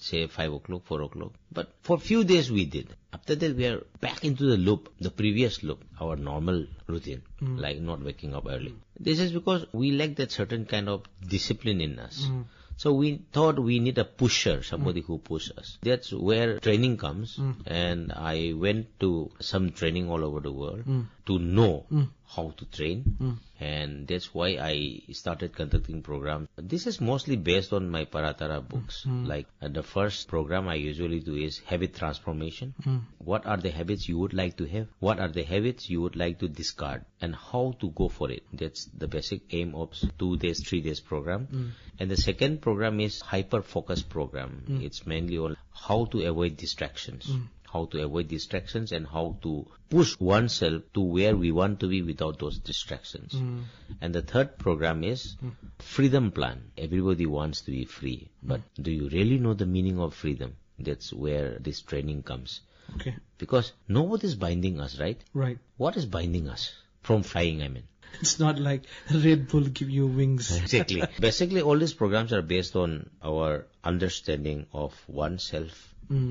say 5 o'clock, 4 o'clock. But for few days we did. After that we are back into the loop, the previous loop, our normal routine, like not waking up early. This is because we lack that certain kind of discipline in us. So we thought we need a pusher, somebody who pushes us. That's where training comes. And I went to some training all over the world to know how to train. And that's why I started conducting programs. This is mostly based on my Paratara books. Like the first program I usually do is habit transformation. What are the habits you would like to have? What are the habits you would like to discard? And how to go for it. That's the basic aim of 2 days, 3 days program. And the second program is hyper-focus program. It's mainly on how to avoid distractions. How to avoid distractions and how to push oneself to where we want to be without those distractions. And the third program is freedom plan. Everybody wants to be free. But do you really know the meaning of freedom? That's where this training comes. Okay. Because nobody is binding us, right? Right. What is binding us? From flying, I mean. It's not like Red Bull give you wings. Exactly. Basically, all these programs are based on our understanding of oneself.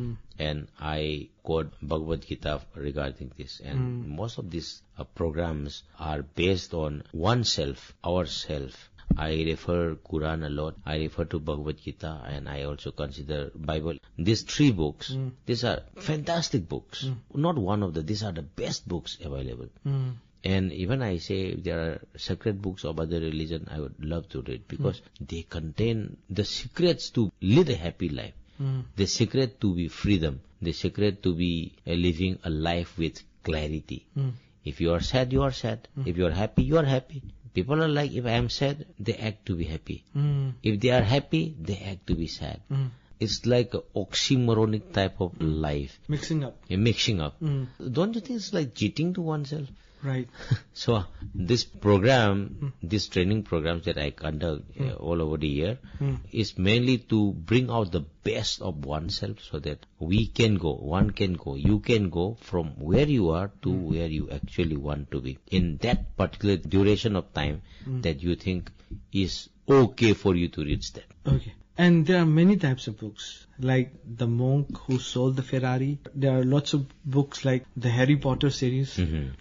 And I quote Bhagavad Gita regarding this. And most of these programs are based on oneself, ourself. I refer Quran a lot. I refer to Bhagavad Gita, and I also consider Bible. These 3 books, these are fantastic books. Not one of them. These are the best books available. And even I say there are sacred books of other religion I would love to read because they contain the secrets to lead a happy life. The secret to be freedom. The secret to be living a life with clarity. If you are sad, you are sad. If you are happy, you are happy. People are like, if I am sad, they act to be happy. If they are happy, they act to be sad. It's like an oxymoronic type of life. Mixing up. Mixing up. Don't you think it's like cheating to oneself? Right. So this program, these training programs that I conduct all over the year is mainly to bring out the best of oneself so that we can go, one can go, you can go from where you are to where you actually want to be in that particular duration of time that you think is okay for you to reach that. Okay. And there are many types of books, like The Monk Who Sold the Ferrari. There are lots of books like the Harry Potter series.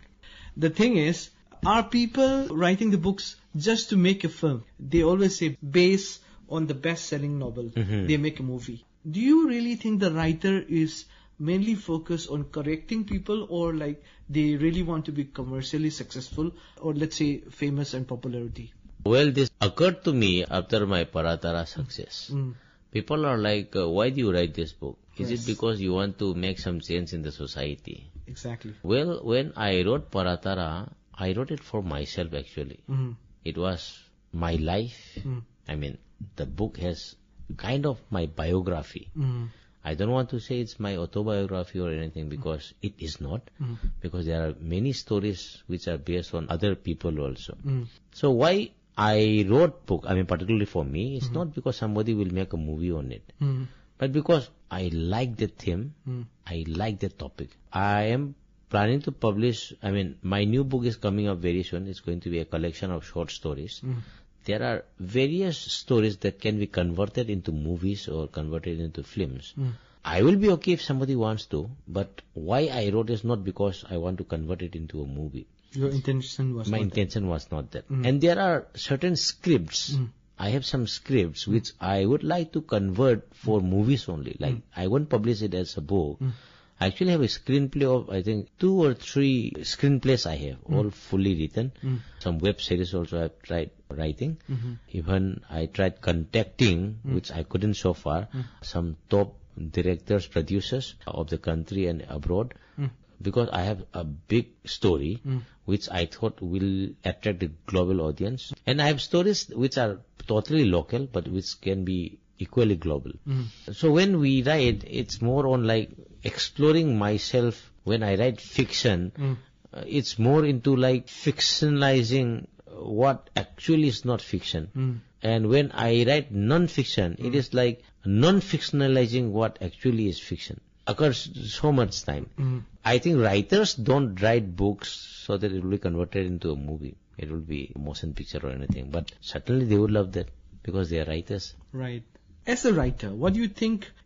The thing is, are people writing the books just to make a film? They always say, based on the best-selling novel, they make a movie. Do you really think the writer is mainly focused on correcting people, or like they really want to be commercially successful, or let's say famous and popularity? Well, this occurred to me after my Paratara success. People are like, why do you write this book? Is it because you want to make some change in the society? Exactly. Well, when I wrote Paratara, I wrote it for myself actually. It was my life. I mean, the book has kind of my biography. I don't want to say it's my autobiography or anything because it is not. Because there are many stories which are based on other people also. So why I wrote book, I mean particularly for me, it's not because somebody will make a movie on it. But because I like the theme, I like the topic. I am planning to publish, I mean, my new book is coming up very soon. It's going to be a collection of short stories. There are various stories that can be converted into movies or converted into films. I will be okay if somebody wants to, but why I wrote is not because I want to convert it into a movie. Your intention was My not intention was not that. And there are certain scripts. I have some scripts which I would like to convert for movies only. Like, I won't publish it as a book. I actually have a screenplay of, I think, 2 or 3 screenplays I have, all fully written. Some web series also I've tried writing. Even I tried contacting, which I couldn't so far, some top directors, producers of the country and abroad. Because I have a big story which I thought will attract the global audience. And I have stories which are totally local but which can be equally global. So when we write, it's more on like exploring myself. When I write fiction, it's more into like fictionalizing what actually is not fiction. And when I write non-fiction, it is like non-fictionalizing what actually is fiction. Occurs so much time. I think writers don't write books so that it will be converted into a movie. It will be a motion picture or anything. But certainly they would love that because they are writers. Right. As a writer, what do you think